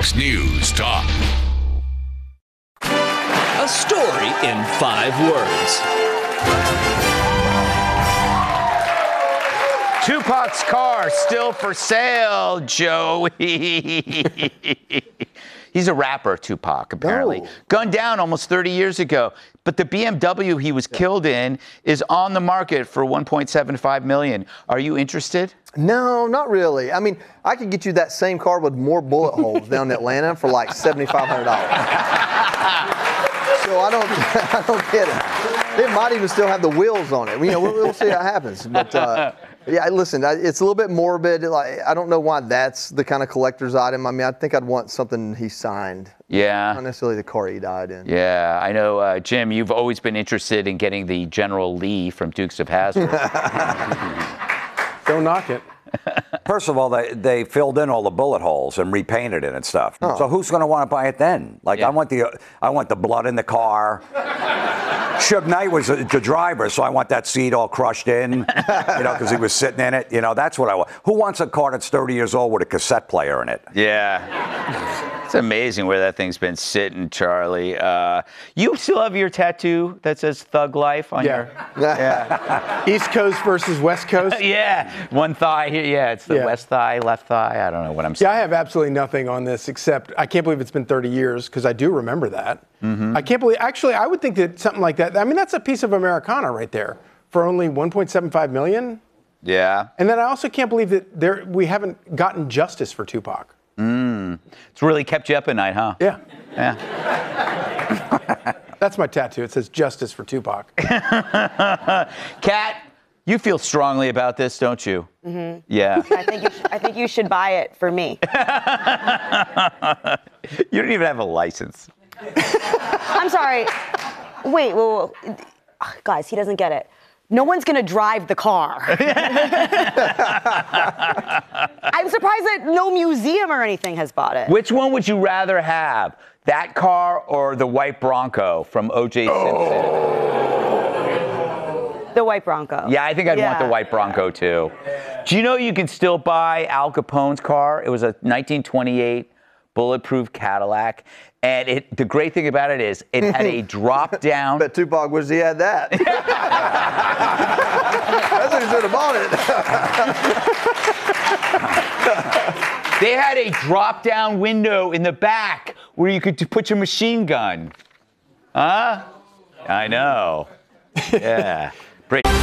Fox News Talk. A story in 5 words. Tupac's car still for sale, Joey. He's a rapper, Tupac, apparently. Oh. Gunned down almost 30 years ago. But the BMW he was killed in is on the market for $1.75 million. Are you interested? No, not really. I mean, I could get you that same car with more bullet holes down in Atlanta for like $7,500. So I don't get it. It might even still have the wheels on it. You know, we'll see how it happens. But yeah, listen, it's a little bit morbid. Like, I don't know why that's the kind of collector's item. I mean, I think I'd want something he signed. Yeah. Not necessarily the car he died in. Yeah, I know, Jim, you've always been interested in getting the General Lee from Dukes of Hazzard. Don't knock it. First of all, they filled in all the bullet holes and repainted it and stuff. Oh. So who's going to want to buy it then? Like, yeah. I want the blood in the car. Suge Knight was the driver, so I want that seat all crushed in, you know, because he was sitting in it. You know, that's what I want. Who wants a car that's 30 years old with a cassette player in it? Yeah. It's amazing where that thing's been sitting, Charlie. You still have your tattoo that says Thug Life on your... Yeah. East Coast versus West Coast? Yeah. One thigh here. Yeah, it's the west thigh, left thigh. I don't know what I'm saying. Yeah, I have absolutely nothing on this except I can't believe it's been 30 years because I do remember that. Mm-hmm. I can't believe... Actually, I would think that something like that... I mean, that's a piece of Americana right there for only $1.75 million. Yeah. And then I also can't believe that we haven't gotten justice for Tupac. It's really kept you up at night, huh? Yeah. Yeah. That's my tattoo. It says justice for Tupac. Kat, you feel strongly about this, don't you? Mm-hmm. Yeah. I think you should buy it for me. You don't even have a license. I'm sorry. Wait, guys, he doesn't get it. No one's going to drive the car. I'm surprised that no museum or anything has bought it. Which one would you rather have? That car or the white Bronco from O.J. Simpson? The white Bronco. Yeah, I think I'd want the white Bronco, too. Do you know you can still buy Al Capone's car? It was a 1928 bulletproof Cadillac. And the great thing about it is it had a drop down. Bet Tupac wished he had that. That's what he should have bought it. They had a drop down window in the back where you could put your machine gun. Huh? I know. Yeah.